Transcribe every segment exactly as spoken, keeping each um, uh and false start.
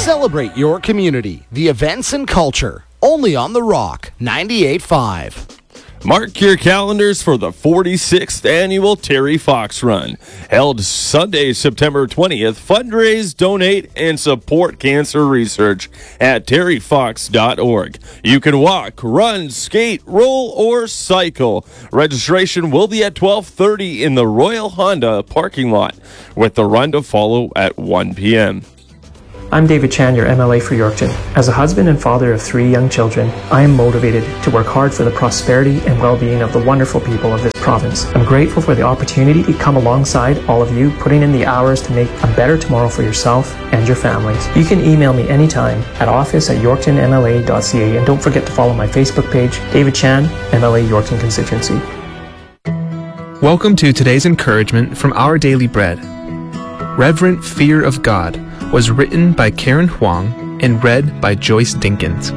Celebrate your community, the events and culture, only on The Rock ninety-eight point five. Mark your calendars for the forty-sixth Annual Terry Fox Run. Held Sunday, September twentieth. Fundraise, donate, and support cancer research at terry fox dot org. You can walk, run, skate, roll, or cycle. Registration will be at twelve thirty in the Royal Honda parking lot, with the run to follow at one p.m. I'm David Chan, your M L A for Yorkton. As a husband and father of three young children, I am motivated to work hard for the prosperity and well-being of the wonderful people of this province. I'm grateful for the opportunity to come alongside all of you, putting in the hours to make a better tomorrow for yourself and your families. You can email me anytime at office at yorkton m l a dot c a, and don't forget to follow my Facebook page, David Chan, M L A Yorkton Constituency. Welcome to today's encouragement from Our Daily Bread. Reverent Fear of God was written by Karen Huang and read by Joyce Dinkins.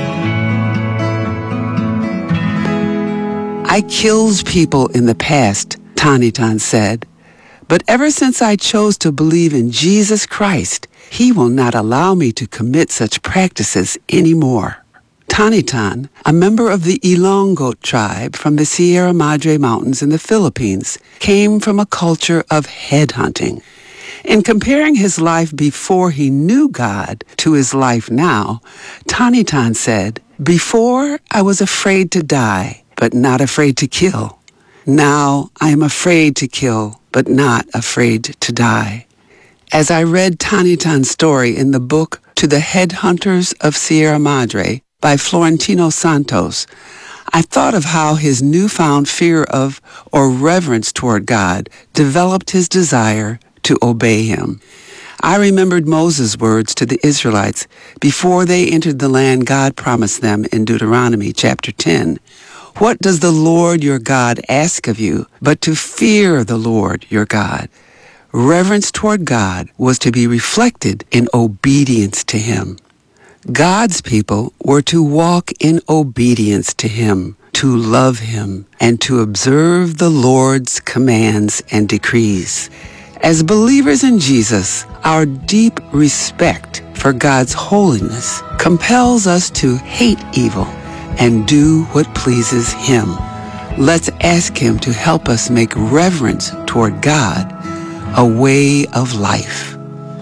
I killed people in the past, Tanitan said, but ever since I chose to believe in Jesus Christ, he will not allow me to commit such practices anymore. Tanitan, a member of the Ilonggo tribe from the Sierra Madre Mountains in the Philippines, came from a culture of headhunting. In comparing his life before he knew God to his life now, Tanitan said, "Before I was afraid to die, but not afraid to kill. Now I am afraid to kill, but not afraid to die." As I read Tanitan's story in the book To the Headhunters of Sierra Madre by Florentino Santos, I thought of how his newfound fear of or reverence toward God developed his desire to obey him. I remembered Moses' words to the Israelites before they entered the land God promised them in Deuteronomy chapter ten. "What does the Lord your God ask of you but to fear the Lord your God?" Reverence toward God was to be reflected in obedience to him. God's people were to walk in obedience to him, to love him, and to observe the Lord's commands and decrees. As believers in Jesus, our deep respect for God's holiness compels us to hate evil and do what pleases him. Let's ask him to help us make reverence toward God a way of life.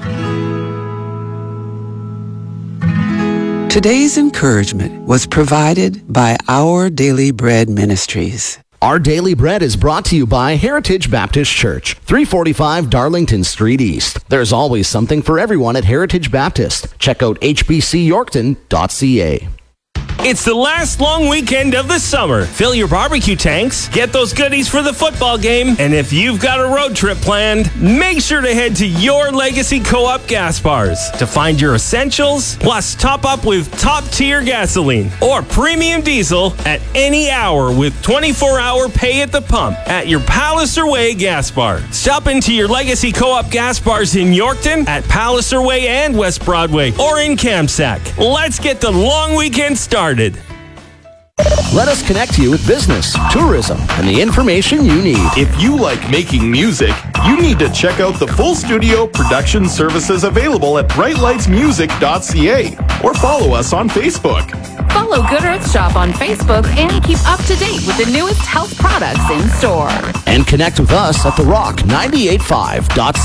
Today's encouragement was provided by Our Daily Bread Ministries. Our Daily Bread is brought to you by Heritage Baptist Church, three forty-five Darlington Street East. There's always something for everyone at Heritage Baptist. Check out h b c yorkton dot c a. It's the last long weekend of the summer. Fill your barbecue tanks, get those goodies for the football game, and if you've got a road trip planned, make sure to head to your Legacy Co-op gas bars to find your essentials, plus top up with top-tier gasoline or premium diesel at any hour with twenty-four hour pay at the pump at your Palliser Way gas bar. Stop into your Legacy Co-op gas bars in Yorkton, at Palliser Way and West Broadway, or in Kamsack. Let's get the long weekend started. Let us connect you with business, tourism, and the information you need. If you like making music, you need to check out the full studio production services available at bright lights music dot c a or follow us on Facebook. Follow Good Earth Shop on Facebook and keep up to date with the newest health products in store. And connect with us at the rock ninety-eight point five dot